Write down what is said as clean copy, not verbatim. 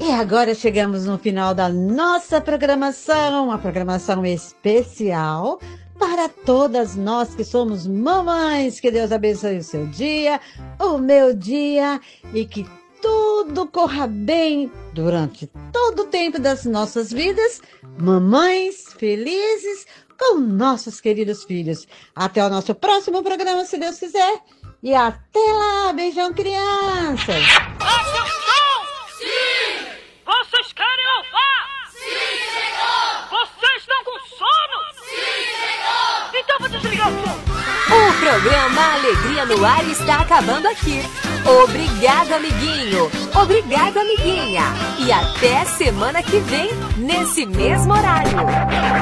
E agora chegamos no final da nossa programação, uma programação especial para todas nós que somos mamães. Que Deus abençoe o seu dia, o meu dia e que tudo corra bem durante todo o tempo das nossas vidas. Mamães felizes com nossos queridos filhos. Até o nosso próximo programa, se Deus quiser. E até lá, beijão, crianças! Vocês querem ouvir? Sim, senhor! Vocês estão com sono? Sim, senhor! Então vou desligar o som. O programa Alegria no Ar está acabando aqui. Obrigado, amiguinho. Obrigado, amiguinha. E até semana que vem, nesse mesmo horário.